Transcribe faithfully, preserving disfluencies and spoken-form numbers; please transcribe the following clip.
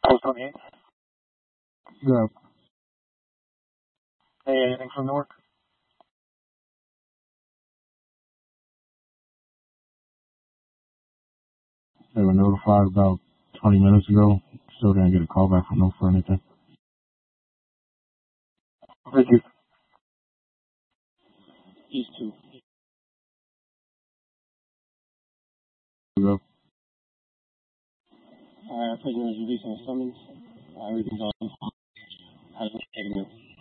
Oh, twenty-eight. Yeah. Hey, anything from Newark? They were notified about twenty minutes ago. Still didn't get a call back from them for anything. Thank you. These two. Yeah. Alright, our prisoner is releasing a summons. Uh, everything's on. Has been taken in.